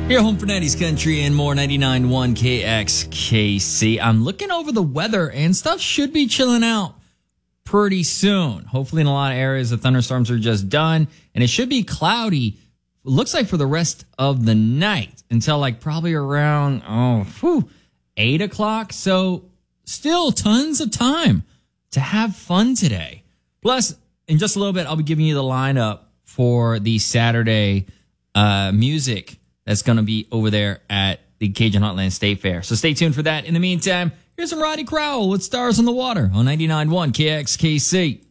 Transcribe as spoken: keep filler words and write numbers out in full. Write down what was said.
Here, home for nineties country and more, ninety-nine point one K X K C. I'm looking over the weather, and stuff should be chilling out pretty soon. Hopefully in a lot of areas, the thunderstorms are just done, and it should be cloudy, looks like for the rest of the night until like probably around, oh, whew, eight o'clock. So still tons of time to have fun today. Plus, in just a little bit, I'll be giving you the lineup for the Saturday uh, music that's going to be over there at the Cajun Heartland State Fair. So stay tuned for that. In the meantime, here's some Roddy Crowell with Stars on the Water on ninety-nine point one K X K C.